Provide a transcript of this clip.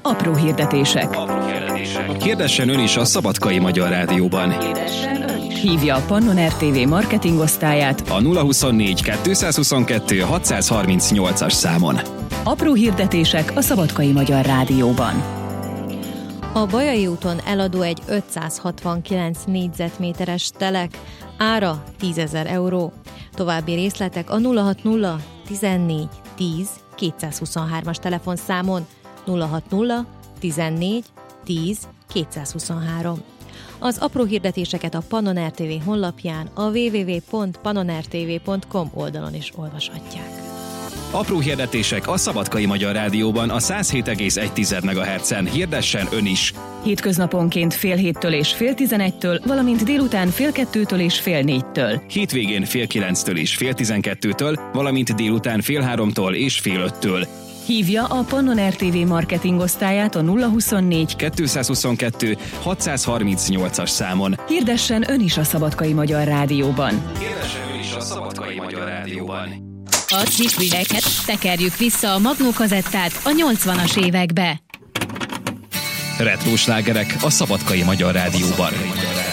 Apró hirdetések. Hirdessen ön is a Szabadkai Magyar Rádióban. Hívja a Pannon RTV marketingosztályát A 024 222 638-as számon. Apró hirdetések a Szabadkai Magyar Rádióban. A Bajai úton eladó egy 569 négyzetméteres telek, ára 10 000 euró. További részletek a 060 14 10 223-as telefonszámon 060 14 10 223. Az apró hirdetéseket a Pannon RTV honlapján, a www.pannonrtv.com oldalon is olvashatják. Apró hirdetések a Szabadkai Magyar Rádióban a 107,1 MHz-en. Hirdessen ön is! Hétköznaponként fél 7-től és fél 11-től, valamint délután fél 2-től és fél 4-től. Hétvégén fél 9-től és fél 12-től, valamint délután fél 3-tól és fél 5-től. Hívja a Pannon RTV marketingosztályát a 024 222 638-as számon. Hirdessen ön is a Szabadkai Magyar Rádióban. Hirdessen ön is a Szabadkai Magyar Rádióban. A cipőeket tekerjük vissza a magnókazettát a 80-as évekbe. Retro slágerek a Szabadkai Magyar Rádióban.